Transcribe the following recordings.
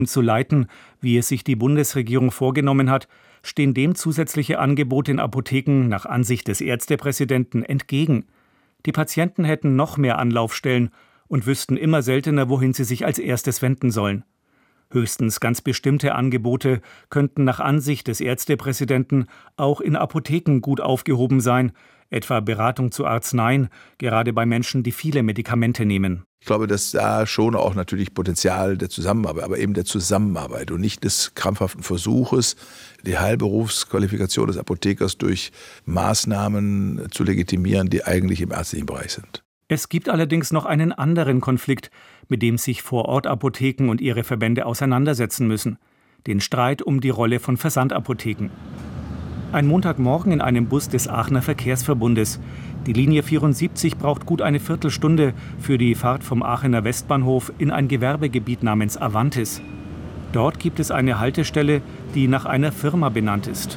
zu leiten, wie es sich die Bundesregierung vorgenommen hat, stehen dem zusätzliche Angebote in Apotheken nach Ansicht des Ärztepräsidenten entgegen. Die Patienten hätten noch mehr Anlaufstellen und wüssten immer seltener, wohin sie sich als erstes wenden sollen. Höchstens ganz bestimmte Angebote könnten nach Ansicht des Ärztepräsidenten auch in Apotheken gut aufgehoben sein, etwa Beratung zu Arzneien, gerade bei Menschen, die viele Medikamente nehmen. Ich glaube, dass da schon auch natürlich Potenzial der Zusammenarbeit, aber eben der Zusammenarbeit und nicht des krampfhaften Versuches, die Heilberufsqualifikation des Apothekers durch Maßnahmen zu legitimieren, die eigentlich im ärztlichen Bereich sind. Es gibt allerdings noch einen anderen Konflikt, mit dem sich Vorortapotheken und ihre Verbände auseinandersetzen müssen: den Streit um die Rolle von Versandapotheken. Ein Montagmorgen in einem Bus des Aachener Verkehrsverbundes. Die Linie 74 braucht gut eine Viertelstunde für die Fahrt vom Aachener Westbahnhof in ein Gewerbegebiet namens Avantis. Dort gibt es eine Haltestelle, die nach einer Firma benannt ist.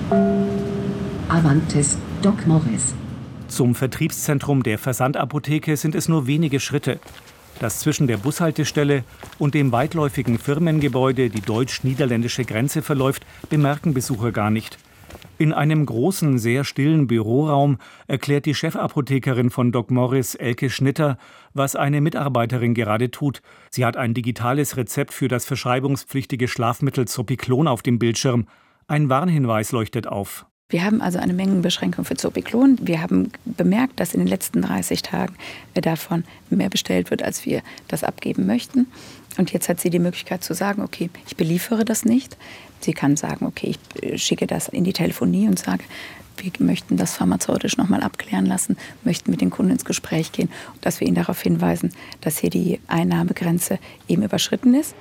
Avantis, Doc Morris. Zum Vertriebszentrum der Versandapotheke sind es nur wenige Schritte. Das zwischen der Bushaltestelle und dem weitläufigen Firmengebäude die deutsch-niederländische Grenze verläuft, bemerken Besucher gar nicht. In einem großen, sehr stillen Büroraum erklärt die Chefapothekerin von Doc Morris, Elke Schnitter, was eine Mitarbeiterin gerade tut. Sie hat ein digitales Rezept für das verschreibungspflichtige Schlafmittel Zopiclon auf dem Bildschirm. Ein Warnhinweis leuchtet auf. Wir haben also eine Mengenbeschränkung für Zopiclon. Wir haben bemerkt, dass in den letzten 30 Tagen davon mehr bestellt wird, als wir das abgeben möchten. Und jetzt hat sie die Möglichkeit zu sagen, okay, ich beliefere das nicht. Sie kann sagen, okay, ich schicke das in die Telefonie und sage, wir möchten das pharmazeutisch nochmal abklären lassen, möchten mit den Kunden ins Gespräch gehen, dass wir ihnen darauf hinweisen, dass hier die Einnahmegrenze eben überschritten ist.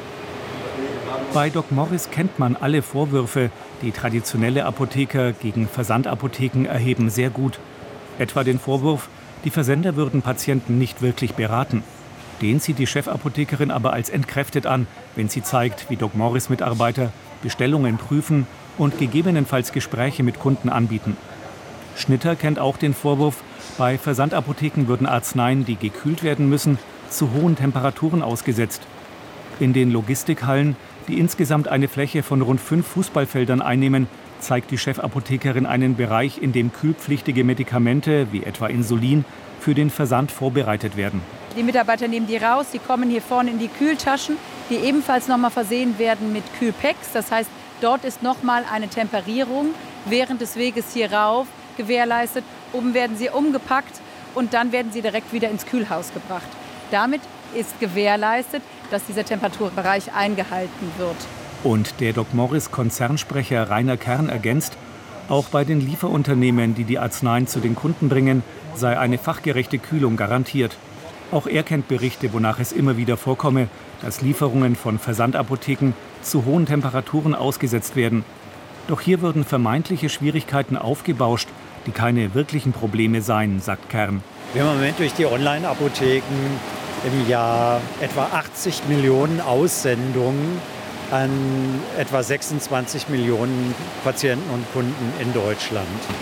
Bei Doc Morris kennt man alle Vorwürfe, die traditionelle Apotheker gegen Versandapotheken erheben, sehr gut. Etwa den Vorwurf, die Versender würden Patienten nicht wirklich beraten. Den sieht die Chefapothekerin aber als entkräftet an, wenn sie zeigt, wie Doc Morris-Mitarbeiter Bestellungen prüfen und gegebenenfalls Gespräche mit Kunden anbieten. Schnitter kennt auch den Vorwurf, bei Versandapotheken würden Arzneien, die gekühlt werden müssen, zu hohen Temperaturen ausgesetzt. In den Logistikhallen, die insgesamt eine Fläche von rund 5 Fußballfeldern einnehmen, zeigt die Chefapothekerin einen Bereich, in dem kühlpflichtige Medikamente, wie etwa Insulin, für den Versand vorbereitet werden. Die Mitarbeiter nehmen die raus, die kommen hier vorne in die Kühltaschen, die ebenfalls nochmal versehen werden mit Kühlpacks. Das heißt, dort ist nochmal eine Temperierung während des Weges hier rauf gewährleistet. Oben werden sie umgepackt und dann werden sie direkt wieder ins Kühlhaus gebracht. Damit ist gewährleistet, dass dieser Temperaturbereich eingehalten wird. Und der Doc Morris-Konzernsprecher Rainer Kern ergänzt, auch bei den Lieferunternehmen, die die Arzneien zu den Kunden bringen, sei eine fachgerechte Kühlung garantiert. Auch er kennt Berichte, wonach es immer wieder vorkomme, dass Lieferungen von Versandapotheken zu hohen Temperaturen ausgesetzt werden. Doch hier würden vermeintliche Schwierigkeiten aufgebauscht, die keine wirklichen Probleme seien, sagt Kern. Wir haben im Moment durch die Online-Apotheken im Jahr etwa 80 Millionen Aussendungen an etwa 26 Millionen Patienten und Kunden in Deutschland.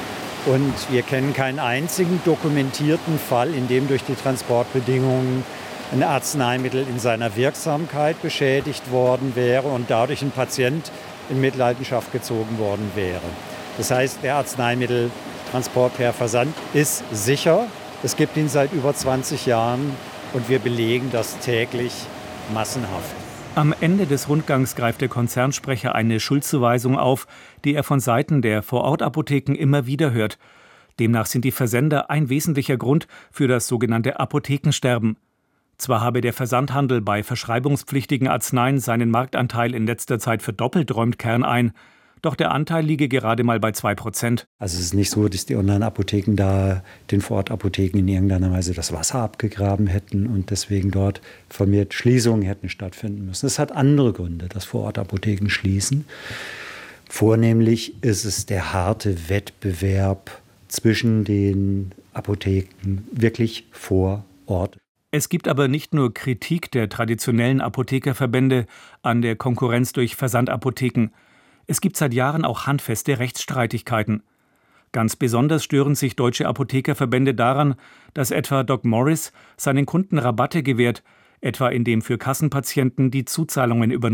Und wir kennen keinen einzigen dokumentierten Fall, in dem durch die Transportbedingungen ein Arzneimittel in seiner Wirksamkeit beschädigt worden wäre und dadurch ein Patient in Mitleidenschaft gezogen worden wäre. Das heißt, der Arzneimitteltransport per Versand ist sicher. Es gibt ihn seit über 20 Jahren und wir belegen das täglich massenhaft. Am Ende des Rundgangs greift der Konzernsprecher eine Schuldzuweisung auf, die er von Seiten der Vorortapotheken immer wieder hört. Demnach sind die Versender ein wesentlicher Grund für das sogenannte Apothekensterben. Zwar habe der Versandhandel bei verschreibungspflichtigen Arzneien seinen Marktanteil in letzter Zeit verdoppelt, räumt Kern ein. Doch der Anteil liege gerade mal bei 2%. Also es ist nicht so, dass die Online-Apotheken da den Vorortapotheken in irgendeiner Weise das Wasser abgegraben hätten und deswegen dort vermehrt Schließungen hätten stattfinden müssen. Es hat andere Gründe, dass Vorortapotheken schließen. Vornehmlich ist es der harte Wettbewerb zwischen den Apotheken wirklich vor Ort. Es gibt aber nicht nur Kritik der traditionellen Apothekerverbände an der Konkurrenz durch Versandapotheken. Es gibt seit Jahren auch handfeste Rechtsstreitigkeiten. Ganz besonders stören sich deutsche Apothekerverbände daran, dass etwa Doc Morris seinen Kunden Rabatte gewährt, etwa indem für Kassenpatienten die Zuzahlungen über